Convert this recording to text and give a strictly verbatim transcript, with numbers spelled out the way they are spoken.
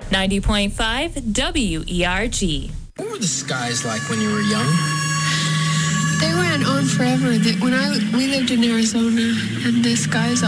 ninety point five W E R G. What were the skies like when you were young? They went on forever. When I we lived in Arizona, and the skies